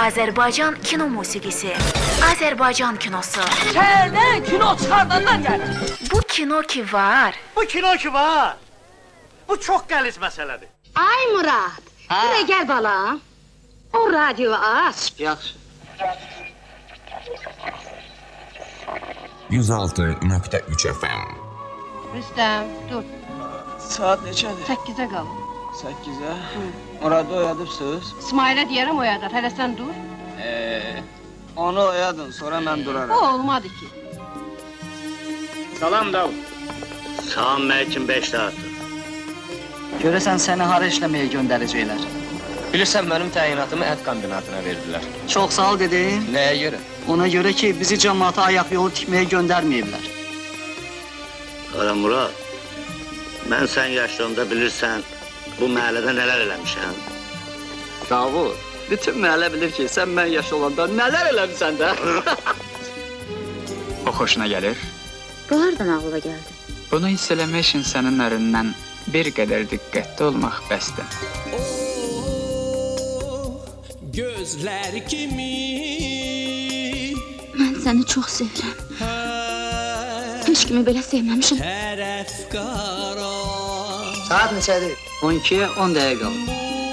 Azərbaycan kino musiqisi, Azərbaycan kinosu. Şəhərdən kino çıxardandan gəlir. Bu kino ki var. Bu çox qəliz məsələdir. Ay Murad, buraya gel balam. O radyoyu aç. Yaxşı. 106.3 FM. Rüstəm, dur. Saat neçədir? 8'e qal. 8-ə? Orada oyadıbsınız? İsmail'e deyərəm oyadar, hələ sən dur. Onu oyadın, sonra mən duraram. O olmadı ki. Salam Davud. Salam Məlkin 5 saatdır. Görəsən səni hara işləməyə göndərəcəklər? Bilirsən, mənim təyinatımı ət kombinatına verdilər. Çox sağ ol dedim. Nəyə görə? Ona görə ki, bizi cəmaata ayaq yolu tikməyə göndərməyiblər. Qara Murad, mən sən yaşlarında bilirsən, bu məhəllədə nələr eləmişəm. Davud, bütün məhəllə bilir ki, sən mən yaş olanda nələr eləmişsən də? O xoşuna gəlir. Bu hardan ağlıma gəldi? Bunu hiss eləmək üçün sənin ərindən bir qədər diqqətli olmaq bəsdir. Gözlər kimi Mən səni çox sevirəm. Heç kimi belə sevməmişəm. tərəf qara Saat neçədir? 12-yə 10 dəqiqə qalıb.